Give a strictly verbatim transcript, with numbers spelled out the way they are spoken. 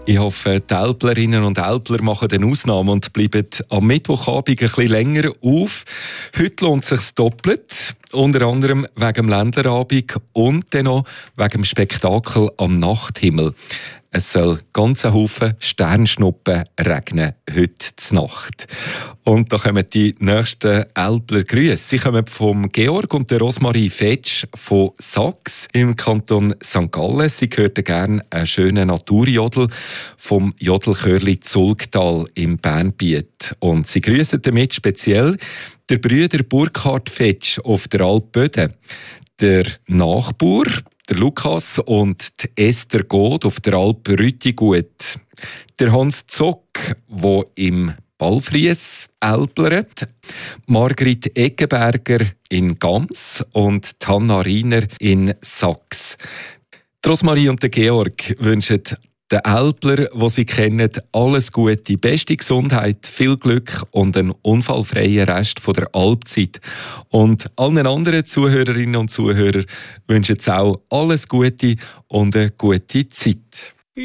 Ich hoffe, die Älplerinnen und Älpler machen eine Ausnahme und bleiben am Mittwochabend ein bisschen länger auf. Heute lohnt es sich doppelt. Unter anderem wegen dem Ländlerabend und dann noch wegen dem Spektakel am Nachthimmel. Es soll ganz ein Haufen Sternschnuppen regnen heute zur Nacht. Und da kommen die nächsten Älpler Grüße. Sie kommen vom Georg und der Rosmarie Fetsch von Sachs im Kanton Sankt Gallen. Sie hörten gerne einen schönen Naturjodel vom Jodelchörli Zulgtal im Bernbiet. Und sie grüßen damit speziell der Brüder Burkhard Fetsch auf der Alp Böden, der Nachbar, der Lukas und die Esther Goth auf der Alp Rüttigut, der Hans Zock, der im Ballfries älplert, Margrit Eggenberger in Gams und Hanna Riener in Sachs. Die Rosmarie und der Georg wünschen den Älpler, die sie kennen, alles Gute, beste Gesundheit, viel Glück und einen unfallfreien Rest von der Alpzeit. Und allen anderen Zuhörerinnen und Zuhörern wünschen sie auch alles Gute und eine gute Zeit.